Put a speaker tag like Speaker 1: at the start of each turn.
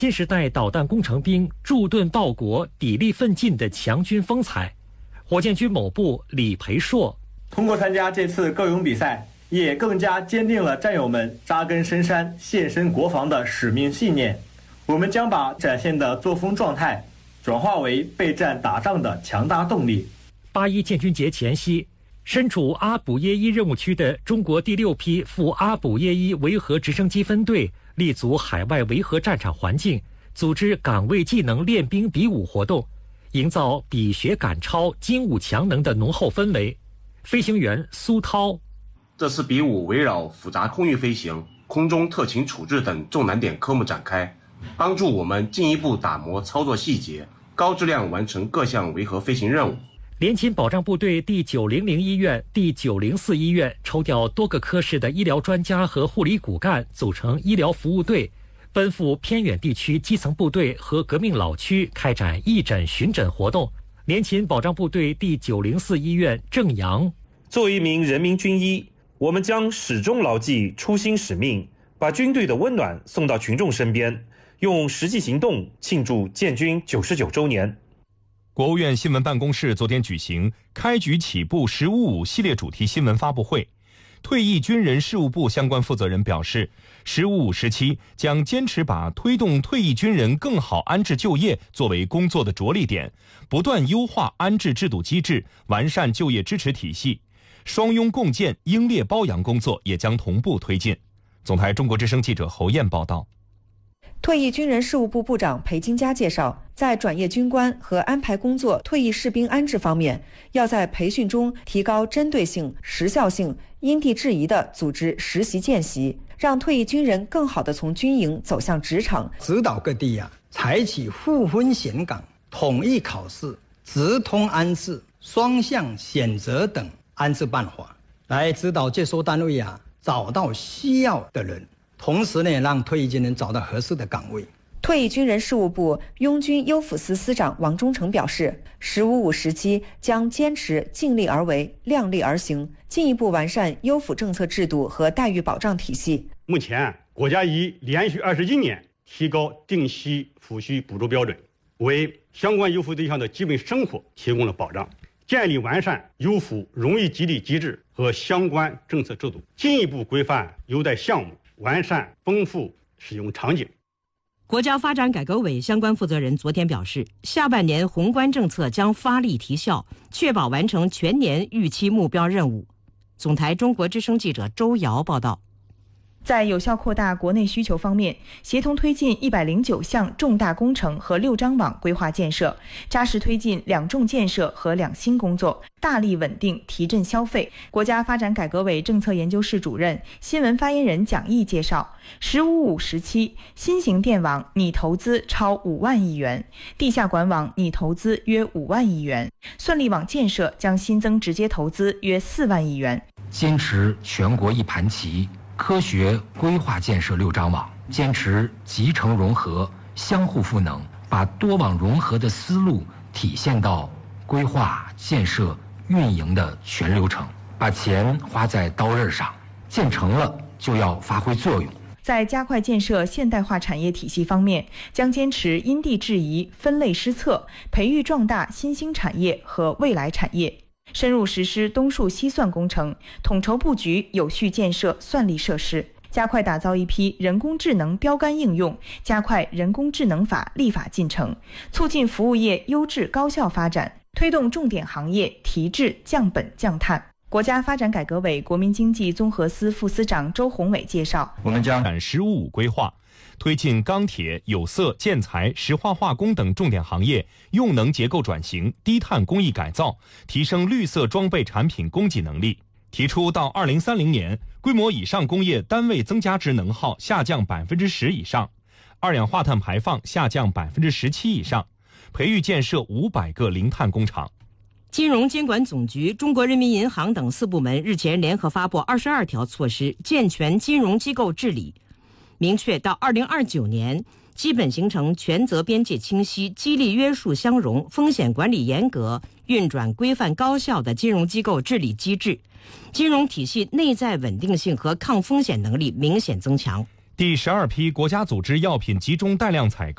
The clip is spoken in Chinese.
Speaker 1: 新时代导弹工程兵驻盾报国、砥砺奋进的强军风采。火箭军某部李培硕：
Speaker 2: 通过参加这次歌咏比赛，也更加坚定了战友们扎根深山、献身国防的使命信念。我们将把展现的作风状态转化为备战打仗的强大动力。
Speaker 1: 8·1建军节前夕，身处阿卜耶伊任务区的中国第6批赴阿卜耶伊维和直升机分队立足海外维和战场环境，组织岗位技能练兵比武活动，营造比学赶超、精武强能的浓厚氛围。飞行员苏涛：
Speaker 3: 这次比武围绕复杂空域飞行、空中特勤处置等重难点科目展开，帮助我们进一步打磨操作细节，高质量完成各项维和飞行任务。
Speaker 1: 联勤保障部队第900医院、第904医院抽调多个科室的医疗专家和护理骨干，组成医疗服务队，奔赴偏远地区基层部队和革命老区开展义诊巡诊活动。联勤保障部队第904医院郑阳：
Speaker 4: 作为一名人民军医，我们将始终牢记初心使命，把军队的温暖送到群众身边，用实际行动庆祝建军99周年。
Speaker 5: 国务院新闻办公室昨天举行开局起步“15·5”系列主题新闻发布会。退役军人事务部相关负责人表示，“15·5”时期将坚持把推动退役军人更好安置就业作为工作的着力点，不断优化安置制度机制，完善就业支持体系。双拥共建、英烈褒扬工作也将同步推进。总台中国之声记者侯燕报道。
Speaker 6: 退役军人事务部部长裴金佳介绍，在转业军官和安排工作退役士兵安置方面，要在培训中提高针对性、时效性，因地制宜地组织实习见习，让退役军人更好地从军营走向职场。
Speaker 7: 指导各地采取互分选岗、统一考试、直通安置、双向选择等安置办法，来指导接收单位找到需要的人。同时呢，让退役军人找到合适的岗位。
Speaker 6: 退役军人事务部拥军优抚司司长王忠诚表示，“15·5”时期将坚持尽力而为、量力而行，进一步完善优抚政策制度和待遇保障体系。
Speaker 8: 目前，国家已连续21年提高定期抚恤补助标准，为相关优抚对象的基本生活提供了保障，建立完善优抚荣誉激励机制和相关政策制度，进一步规范优待项目，完善丰富使用场景。
Speaker 9: 国家发展改革委相关负责人昨天表示，下半年宏观政策将发力提效，确保完成全年预期目标任务。总台中国之声记者周瑶报道。
Speaker 10: 在有效扩大国内需求方面，协同推进109项重大工程和6张网规划建设，扎实推进2重建设和2新工作，大力稳定提振消费。国家发展改革委政策研究室主任、新闻发言人蒋毅介绍，“15·5”时期，新型电网拟投资超5万亿元，地下管网拟投资约5万亿元，算力网建设将新增直接投资约4万亿元。
Speaker 11: 坚持全国一盘棋，科学规划建设6张网，坚持集成融合、相互赋能，把多网融合的思路体现到规划、建设、运营的全流程，把钱花在刀刃上，建成了就要发挥作用。
Speaker 10: 在加快建设现代化产业体系方面，将坚持因地制宜、分类施策，培育壮大新兴产业和未来产业。深入实施东数西算工程，统筹布局有序建设算力设施，加快打造一批人工智能标杆应用，加快人工智能法立法进程，促进服务业优质高效发展，推动重点行业提质降本降碳。国家发展改革委国民经济综合司副司长周宏伟介绍，
Speaker 5: 我们将按“15·5”规划，推进钢铁、有色、建材、石化化工等重点行业用能结构转型、低碳工艺改造，提升绿色装备产品供给能力。提出到2030年，规模以上工业单位增加值能耗下降10%以上，二氧化碳排放下降17%以上，培育建设500个零碳工厂。
Speaker 9: 金融监管总局、中国人民银行等4部门日前联合发布22条措施，健全金融机构治理，明确到2029年基本形成权责边界清晰、激励约束相容、风险管理严格、运转规范高效的金融机构治理机制，金融体系内在稳定性和抗风险能力明显增强。
Speaker 5: 第12批国家组织药品集中带量采购